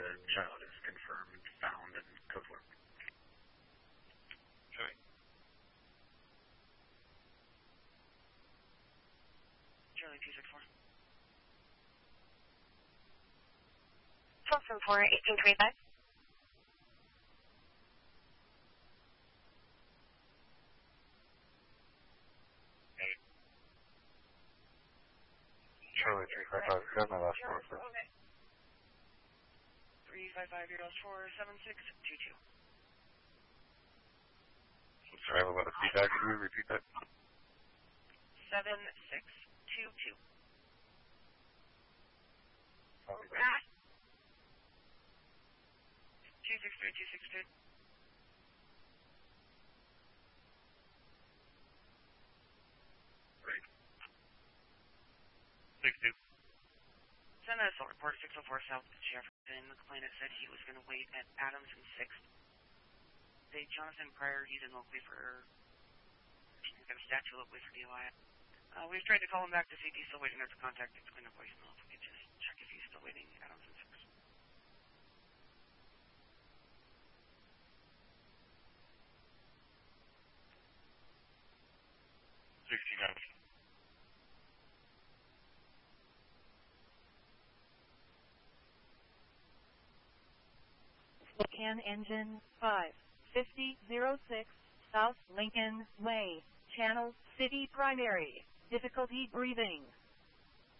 the child is confirmed, found, and code word. Showing. Charlie 264. 1274-1825. Charlie 355, who had my last four, sir? 355, your last 47622. Sorry, I have a lot of feedback. Can we repeat that? 7622. Copy that. 263, 262. Great. 62. Send an assault report 604 South Jefferson. The complainant said he was going to wait at Adams and 6th. Say Jonathan Pryor, he's in locally for, he's got a statue locally for DUI. We've tried to call him back to see if he's still waiting there to contact his cleanup voicemail. If we could just check if he's still waiting at Adams and 6th. 69. Can engine 55006 South Lincoln Way, Channel City Primary. Difficulty breathing.